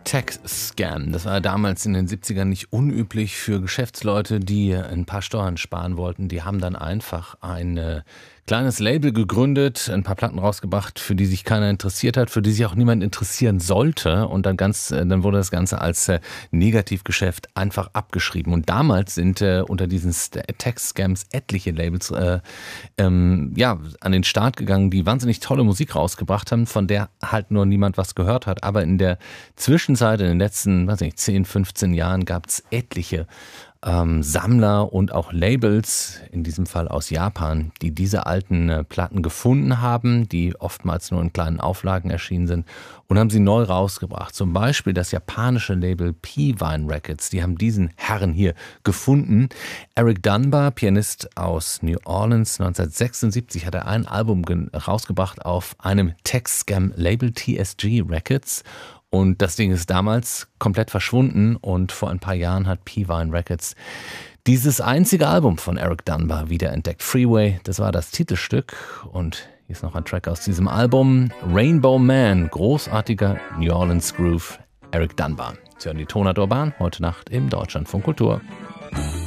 Tax-Scam. Das war damals in den 70ern nicht unüblich für Geschäftsleute, die ein paar Steuern sparen wollten. Die haben dann einfach ein kleines Label gegründet, ein paar Platten rausgebracht, für die sich keiner interessiert hat, für die sich auch niemand interessieren sollte. Und dann wurde das Ganze als Negativgeschäft einfach abgeschrieben. Und damals sind unter diesen Tax-Scams etliche Labels an den Start gegangen, die wahnsinnig tolle Musik rausgebracht haben, von der halt nur niemand was gehört hat. Aber in der Zwischenzeit, in den letzten, 10, 15 Jahren, gab es etliche Sammler und auch Labels, in diesem Fall aus Japan, die diese alten Platten gefunden haben, die oftmals nur in kleinen Auflagen erschienen sind und haben sie neu rausgebracht. Zum Beispiel das japanische Label P-Vine Records, die haben diesen Herren hier gefunden. Eric Dunbar, Pianist aus New Orleans, 1976 hat er ein Album rausgebracht auf einem Tax-Scam-Label, TSG Records. Und das Ding ist damals komplett verschwunden und vor ein paar Jahren hat P-Vine Records dieses einzige Album von Eric Dunbar wiederentdeckt. Freeway, das war das Titelstück und hier ist noch ein Track aus diesem Album. Rainbow Man, großartiger New Orleans Groove, Eric Dunbar. Sie hören die Tonart Urban, heute Nacht im Deutschlandfunk Kultur.